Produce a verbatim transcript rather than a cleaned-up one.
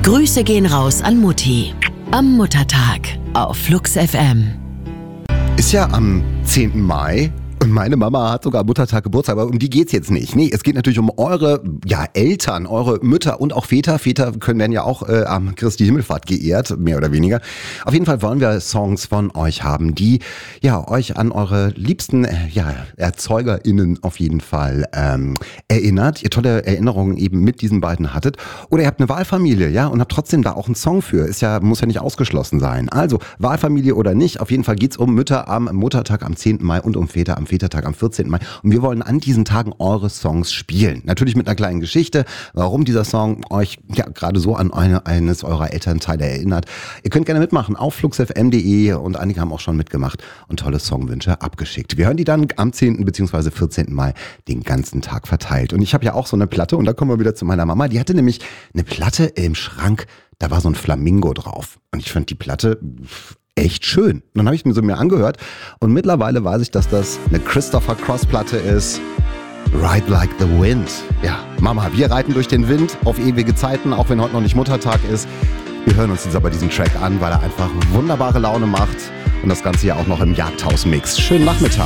Grüße gehen raus an Mutti. Am Muttertag auf Flux F M. Ist ja am zehnten Mai. Und meine Mama hat sogar Muttertag Geburtstag, aber um die geht's jetzt nicht. Nee, es geht natürlich um eure ja, Eltern, eure Mütter und auch Väter. Väter können werden ja auch äh, am Christi Himmelfahrt geehrt, mehr oder weniger. Auf jeden Fall wollen wir Songs von euch haben, die ja euch an eure liebsten äh, ja, ErzeugerInnen auf jeden Fall ähm, erinnert. Ihr tolle Erinnerungen eben mit diesen beiden hattet. Oder ihr habt eine Wahlfamilie, ja, und habt trotzdem da auch einen Song für. Ist ja, muss ja nicht ausgeschlossen sein. Also, Wahlfamilie oder nicht, auf jeden Fall geht's um Mütter am Muttertag am zehnten Mai und um Väter am Vätertag am vierzehnten Mai. Und wir wollen an diesen Tagen eure Songs spielen. Natürlich mit einer kleinen Geschichte, warum dieser Song euch ja gerade so an eine, eines eurer Elternteile erinnert. Ihr könnt gerne mitmachen auf fluxfm punkt de und einige haben auch schon mitgemacht und tolle Songwünsche abgeschickt. Wir hören die dann am zehnten bzw. vierzehnten Mai den ganzen Tag verteilt. Und ich habe ja auch so eine Platte und da kommen wir wieder zu meiner Mama. Die hatte nämlich eine Platte im Schrank, da war so ein Flamingo drauf. Und ich fand die Platte echt schön. Und dann habe ich mir so mir angehört und mittlerweile weiß ich, dass das eine Christopher Cross Platte ist. Ride Like the Wind. Ja, Mama, wir reiten durch den Wind auf ewige Zeiten, auch wenn heute noch nicht Muttertag ist. Wir hören uns jetzt aber diesen Track an, weil er einfach wunderbare Laune macht und das Ganze ja auch noch im Jagdhaus mixt. Schönen Nachmittag.